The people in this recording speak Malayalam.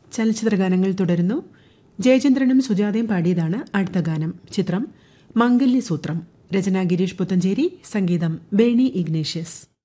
ചലച്ചിത്രഗാനങ്ങൾ തുടരുന്നു. ജയചന്ദ്രനും സുജാതയും പാടിയതാണ് അടുത്ത ഗാനം. ചിത്രം മംഗല്യസൂത്രം. രചന ഗിരീഷ് പുത്തഞ്ചേരി, സംഗീതം ബേണി ഇഗ്നേഷ്യസ്.